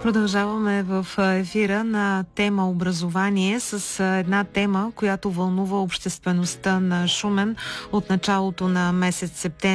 Продължаваме в ефира на тема образование с една тема, която вълнува обществеността на Шумен от началото на месец септември.